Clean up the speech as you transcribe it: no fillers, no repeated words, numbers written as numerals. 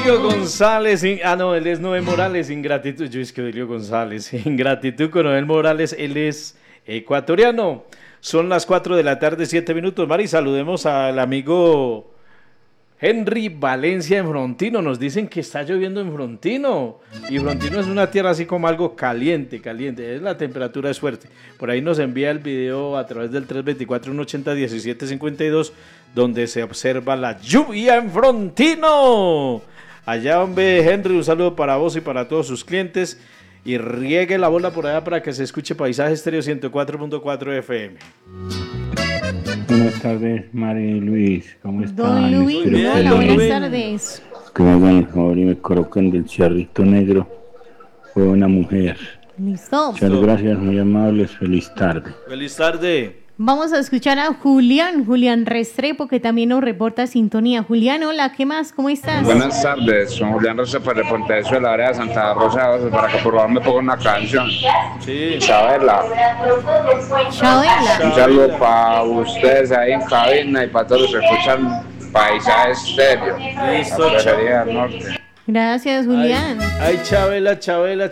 Elio González, no, él es Noel Morales, Ingratitud, yo es que Elio González, Ingratitud con Noel Morales, él es ecuatoriano. Son las 4 de la tarde, 7 minutos, Mari, saludemos al amigo Henry Valencia en Frontino, nos dicen que está lloviendo en Frontino, y Frontino es una tierra así como algo caliente, es la temperatura es fuerte. Por ahí nos envía el video a través del 324-180-1752, donde se observa la lluvia en Frontino. Allá, hombre, Henry, un saludo para vos y para todos sus clientes, y riegue la bola por allá para que se escuche Paisaje Estéreo 104.4 FM. Buenas tardes, María Luis, ¿cómo están? Don Luis, hola, buenas tardes. Que me hagan el favor y me coloquen del charrito negro. Fue una mujer. Listo. Muchas gracias, muy amables, feliz tarde. Feliz tarde. Vamos a escuchar a Julián Restrepo, que también nos reporta sintonía. Julián, hola, ¿qué más? ¿Cómo estás? Buenas tardes, soy Julián Restrepo, reportero de la área de Santa Rosa, para que por favor me ponga una canción. Sí. Chabela. Un saludo para ustedes ahí en cabina y para todos los que escuchan Paisaje Estéreo. Listo, la del norte. Gracias, Julián. Ay, Chabela,